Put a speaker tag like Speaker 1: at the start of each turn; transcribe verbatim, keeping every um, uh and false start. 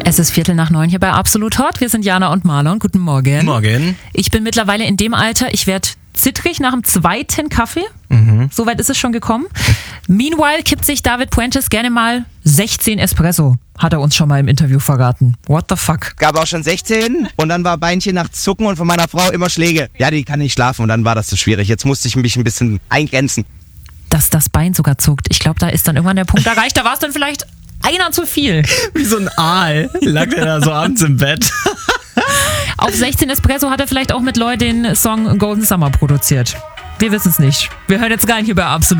Speaker 1: Es ist Viertel nach neun hier bei Absolut Hot. Wir sind Jana und Marlon. Guten Morgen.
Speaker 2: Morgen.
Speaker 1: Ich bin mittlerweile in dem Alter, ich werde zittrig nach dem zweiten Kaffee.
Speaker 2: Mhm.
Speaker 1: Soweit ist es schon gekommen. Meanwhile kippt sich David Puentes gerne mal sechzehn Espresso. Hat er uns schon mal im Interview verraten. What the fuck?
Speaker 3: Gab auch schon sechzehn und dann war Beinchen nach Zucken und von meiner Frau immer Schläge. Ja, die kann nicht schlafen und dann war das zu schwierig. Jetzt musste ich mich ein bisschen eingrenzen.
Speaker 1: Dass das Bein sogar zuckt. Ich glaube, da ist dann irgendwann der Punkt erreicht. Da war es dann vielleicht einer zu viel.
Speaker 2: Wie so ein Aal lag der da so abends im Bett.
Speaker 1: Auf sechzehn Espresso hat er vielleicht auch mit Lloyd den Song Golden Summer produziert. Wir wissen es nicht. Wir hören jetzt rein hier bei Absolut.